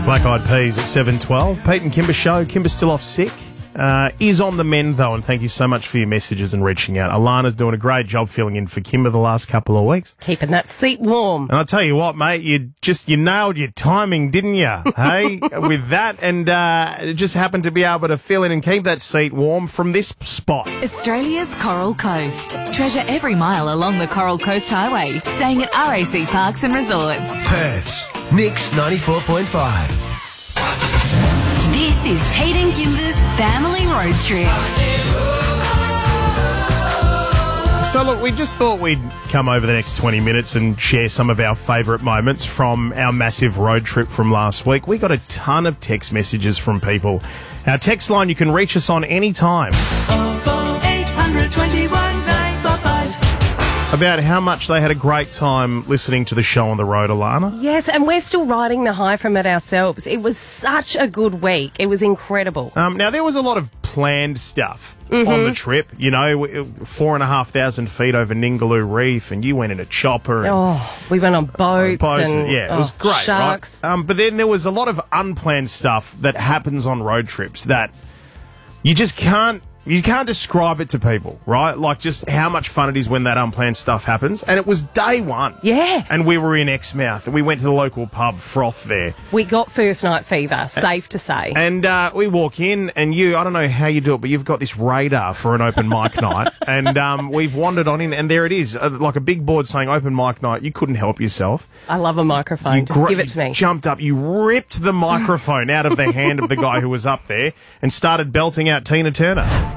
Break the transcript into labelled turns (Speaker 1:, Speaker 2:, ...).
Speaker 1: Black Eyed Peas at 7:12. Pete and Kimber show. Kimber's still off sick. Is on the mend, though, and thank you so much for your messages and reaching out. Alana's doing a great job filling in for Kimber the last couple of weeks.
Speaker 2: Keeping that seat warm.
Speaker 1: And I'll tell you what, mate, you nailed your timing, didn't you? Hey, with that, and just happened to be able to fill in and keep that seat warm from this spot.
Speaker 3: Australia's Coral Coast. Treasure every mile along the Coral Coast Highway, staying at RAC Parks and Resorts.
Speaker 4: Perth's Nix 94.5.
Speaker 3: This is Pete and Kimber's family road trip.
Speaker 1: So, look, we just thought we'd come over the next 20 minutes and share some of our favourite moments from our massive road trip from last week. We got a ton of text messages from people. Our text line, you can reach us on any time.
Speaker 5: 800 21 945.
Speaker 1: About how much they had a great time listening to the show on the road, Alana.
Speaker 2: Yes, and we're still riding the high from it ourselves. It was such a good week. It was incredible.
Speaker 1: Now, there was a lot of planned stuff on the trip. You know, 4,500 feet over Ningaloo Reef, and you went in a chopper. And
Speaker 2: We went on boats and
Speaker 1: yeah, it was great,
Speaker 2: sharks.
Speaker 1: right? But then there was a lot of unplanned stuff that happens on road trips that you just can't describe it to people, right? Like just how much fun it is when that unplanned stuff happens. And it was day one.
Speaker 2: Yeah.
Speaker 1: And we were in Exmouth and we went to the local pub, Froth, there.
Speaker 2: We got first night fever, safe to say.
Speaker 1: And we walk in and I don't know how you do it, but you've got this radar for an open mic night. And we've wandered on in and there it is, like a big board saying open mic night. You couldn't help yourself.
Speaker 2: I love a microphone. Just give it to me.
Speaker 1: You jumped up, you ripped the microphone out of the hand of the guy who was up there and started belting out Tina Turner.